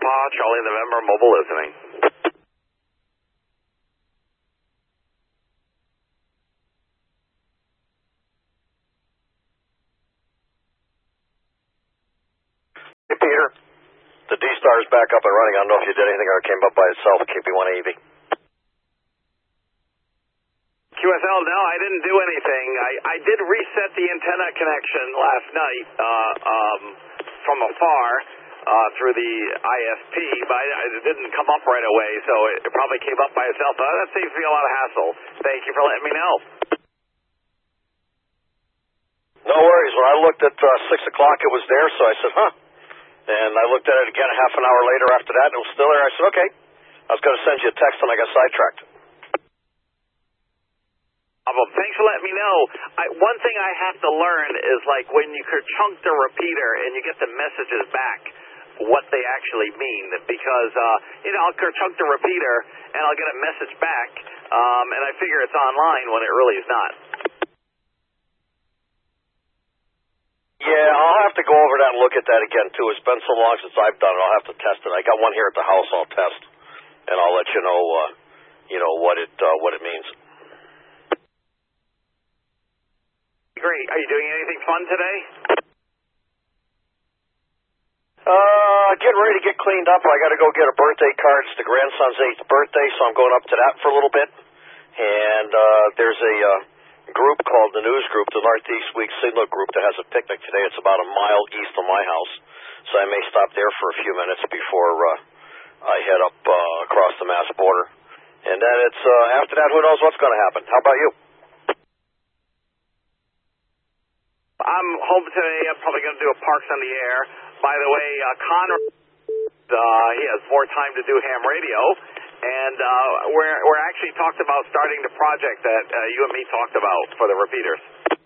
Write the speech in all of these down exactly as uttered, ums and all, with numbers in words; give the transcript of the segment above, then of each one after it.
Grandpa, Charlie November, mobile listening. Hey, Peter. The D-Star is back up and running. I don't know if you did anything or it came up by itself, K B one A V. Q S L, no, I didn't do anything. I, I did reset the antenna connection last night uh, um, from afar uh, through the I S P, but I, it didn't come up right away, so it, it probably came up by itself. But that saves me a lot of hassle. Thank you for letting me know. No worries. When I looked at uh, six o'clock, it was there, so I said, huh. And I looked at it again a half an hour later after that, and it was still there. I said, okay. I was going to send you a text, and I got sidetracked. Well, thanks for letting me know. I, one thing I have to learn is, like, when you chunk the repeater and you get the messages back, what they actually mean. Because, uh, you know, I'll chunk the repeater and I'll get a message back, um, and I figure it's online when it really is not. Yeah, I'll have to go over that and look at that again, too. It's been so long since I've done it. I'll have to test it. I got one here at the house I'll test, and I'll let you know, uh, you know, what it, uh, what it means. Great. Are you doing anything fun today? Uh, getting ready to get cleaned up. I got to go get a birthday card. It's the grandson's eighth birthday, so I'm going up to that for a little bit. And uh, there's a uh, group called the News Group, the Northeast Week Signal Group, that has a picnic today. It's about a mile east of my house, so I may stop there for a few minutes before uh, I head up uh, across the Mass border. And then it's uh, after that, who knows what's going to happen. How about you? I'm home today. I'm probably going to do a Parks on the Air. By the way, uh, Conrad, uh, he has more time to do ham radio, and uh, we're we're actually talked about starting the project that uh, you and me talked about for the repeaters.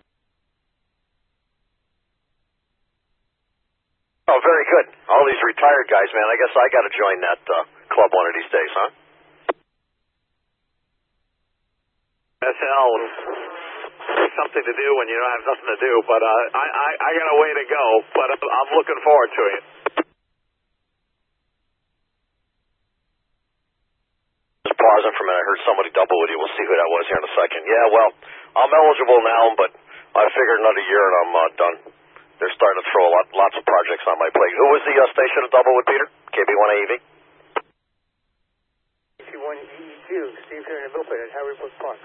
Oh, very good. All these retired guys, man. I guess I got to join that uh, club one of these days, huh? S L. Something to do when you don't have nothing to do, but uh, I, I, I got a way to go, but I'm, I'm looking forward to it. Just pausing for a minute. I heard somebody double with you. We'll see who that was here in a second. Yeah, well, I'm eligible now, but I figured another year and I'm uh, done. They're starting to throw a lot, lots of projects on my plate. Who was the uh, station to double with, Peter? K B one A E V? K B one E E two, Steve here in Milford at Harry Brook Park.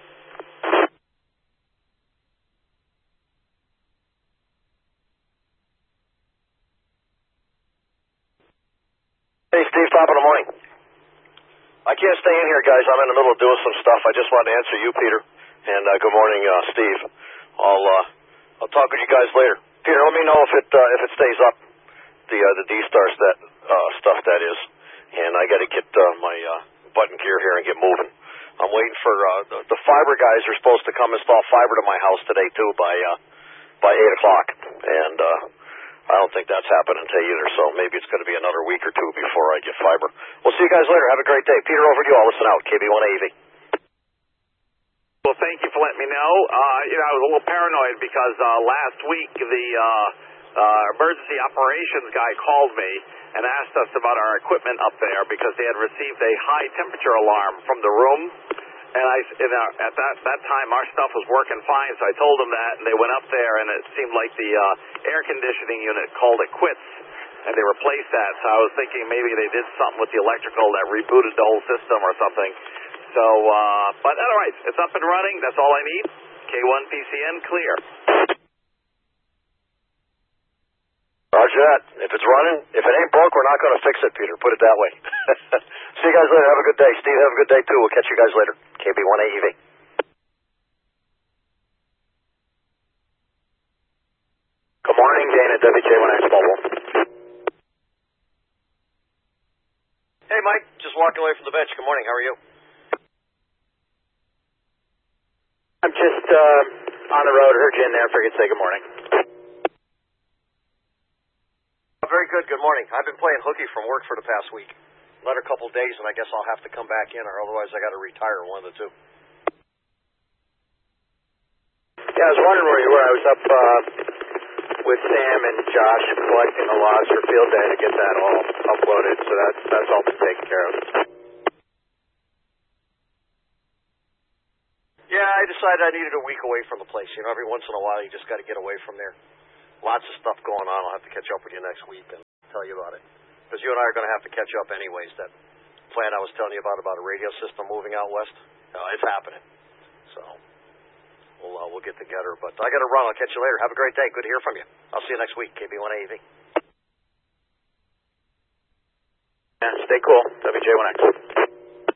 Hey, Steve, top of the morning. I can't stay in here, guys. I'm in the middle of doing some stuff. I just wanted to answer you, Peter. And uh, good morning, uh, Steve. I'll uh, I'll talk with you guys later. Peter, let me know if it uh, if it stays up, the uh, the D-Star that uh, stuff that is. And I got to get uh, my uh, button gear here and get moving. I'm waiting for uh, the, the fiber guys are supposed to come install fiber to my house today too by uh, by eight o'clock. And uh, I don't think that's happening today either, so maybe it's going to be another week or two before I get fiber. We'll see you guys later. Have a great day. Peter, over to you. I'll listen out. K B one A E V. Well, thank you for letting me know. Uh, you know, I was a little paranoid because uh, last week the uh, uh, emergency operations guy called me and asked us about our equipment up there because they had received a high temperature alarm from the room. And I, you know, at that that time, our stuff was working fine, so I told them that, and they went up there, and it seemed like the uh, air conditioning unit called it quits, and they replaced that. So I was thinking maybe they did something with the electrical that rebooted the whole system or something. So, uh, but all right, it's up and running. That's all I need. K one P C N clear. Roger that. If it's running, if it ain't broke, we're not going to fix it, Peter. Put it that way. See you guys later. Have a good day. Steve, have a good day, too. We'll catch you guys later. K B one A E V. Good morning, Dana, W J one X Mobile. Hey, Mike. Just walking away from the bench. Good morning. How are you? I'm just uh, on the road. Heard you in there. Figured to say good morning. Very good. Good morning. I've been playing hooky from work for the past week. Another couple of days, and I guess I'll have to come back in, or otherwise I got to retire, one of the two. Yeah, I was wondering where you were. I was up uh, with Sam and Josh collecting the logs for field day to get that all uploaded, so that's, that's all been taken care of. Yeah, I decided I needed a week away from the place. You know, every once in a while you just got to get away from there. Lots of stuff going on. I'll have to catch up with you next week and tell you about it. Because you and I are going to have to catch up anyways. That plan I was telling you about, about a radio system moving out west, uh, it's happening. So we'll uh, we'll get together. But I got to run. I'll catch you later. Have a great day. Good to hear from you. I'll see you next week, K B one A V. Yeah, stay cool. W J one X.